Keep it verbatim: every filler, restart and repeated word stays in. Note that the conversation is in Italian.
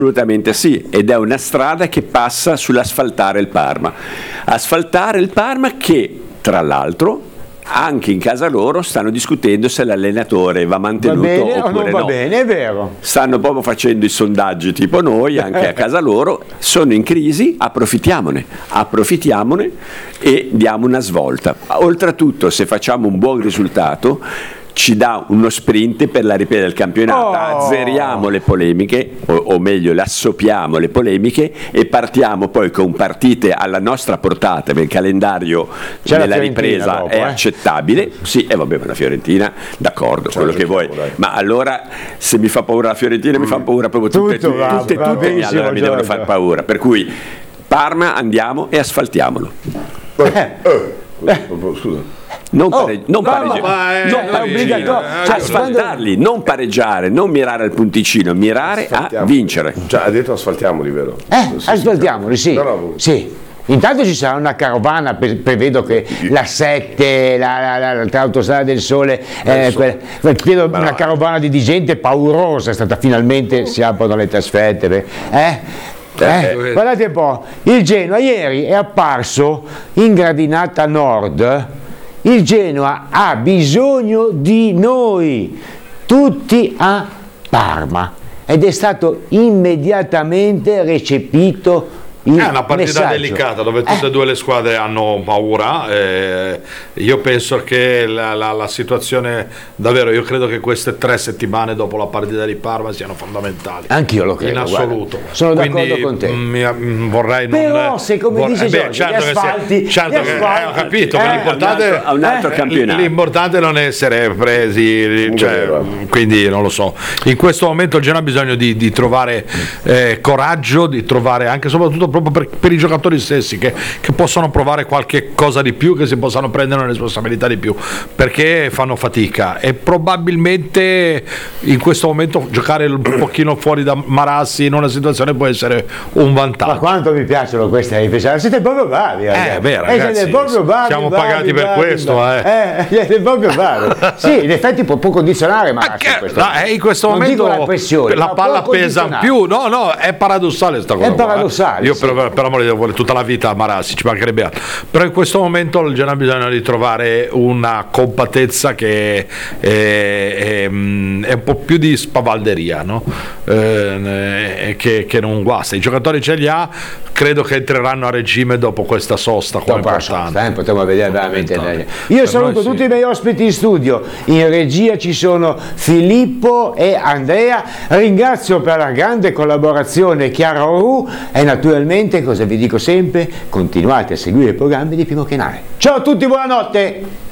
Assolutamente sì, ed è una strada che passa sull'asfaltare il Parma. Asfaltare il Parma che, tra l'altro, anche in casa loro stanno discutendo se l'allenatore va mantenuto va bene oppure o non va no. bene, è vero. Stanno proprio facendo i sondaggi tipo noi, anche a casa loro, sono in crisi, approfittiamone, approfittiamone e diamo una svolta. Oltretutto, se facciamo un buon risultato, ci dà uno sprint per la ripresa del campionato, oh. azzeriamo le polemiche, o, o meglio le assoppiamo le polemiche e partiamo poi con partite alla nostra portata, perché il calendario C'è della la ripresa dopo, è eh? accettabile, sì, e vabbè, ma la Fiorentina, d'accordo, C'è quello che vuoi, dai. ma allora se mi fa paura la Fiorentina mm. mi fa paura proprio tutte, Tutto, tutte, va, tutte, va, tutte, bravissimo, allora mi devono Giorgio. far paura, per cui Parma andiamo e asfaltiamolo. Eh, eh, scusa. Non, Oh, pare- non no, pareggiare, ma è- non è pareggiare, obbligatorio. cioè, asfaltarli, non pareggiare, non mirare al punticino, mirare a Asfaltiamo. vincere. Cioè, ha detto asfaltiamoli, vero? Eh, Sì, ascoltiamoli, sì. No, no, sì. Intanto ci sarà una carovana, per- prevedo che la sette, la, la, la, l'autostrada del Sole, eh, quella- vedo Ma una no. carovana di, di gente paurosa, è stata finalmente, si aprono le trasferte. beh. Eh? Eh? Guardate un po', il Genoa ieri è apparso in gradinata nord, il Genoa ha bisogno di noi, tutti a Parma, ed è stato immediatamente recepito il È una partita messaggio. delicata dove tutte Eh. e due le squadre hanno paura. Eh, io penso che la, la, la situazione, davvero, io credo che queste tre settimane dopo la partita di Parma siano fondamentali. Anch'io lo credo, in assoluto. guarda. Sono d'accordo Quindi, con te. Mi, mi- vorrei non. Però se, come vorrei- dice eh beh, Giorgio, certo gli che asfalti, sì, certo gli che asfalti, eh, ho capito, eh, ma l'importante a un altro- a un altro eh, campionato. l'importante è non essere presi, cioè, vero. quindi non lo so. In questo momento il Genoa ha bisogno di, di trovare eh, coraggio, di trovare anche soprattutto proprio per, per i giocatori stessi che, che possono provare qualche cosa di più, che si possano prendere una responsabilità di più, perché fanno fatica e probabilmente in questo momento giocare un pochino fuori da Marassi in una situazione può essere un vantaggio. Ma quanto mi piacciono queste riflessioni, siete proprio bravi, Eh, beh, ragazzi, siete proprio bravi, siamo bravi, pagati per bravi, questo, bravi. eh. eh siete proprio bravi. Sì, in effetti può, può condizionare Marassi Perché, in questo no, momento. in questo Non momento dico la pressione, la ma palla può pesa in condizionare. più, no no è paradossale sta cosa È qua, eh. paradossale, io sì. per, per amore di Dio vuole tutta la vita a Marassi, ci mancherebbe altro, però in questo momento il Genoa ha bisogno di trovare una compattezza che è, è, è un po' più di spavalderia, no? eh, che, che non guasta, i giocatori ce li ha, credo che entreranno a regime dopo questa sosta qua Dopo la importante. sosta, eh, potremo vedere veramente Fondamentale. meglio. Io Per saluto noi sì. tutti i miei ospiti in studio, in regia ci sono Filippo e Andrea, ringrazio per la grande collaborazione Chiara Oru e naturalmente, cosa vi dico sempre, continuate a seguire i programmi di Primo Canale. Ciao a tutti, buonanotte!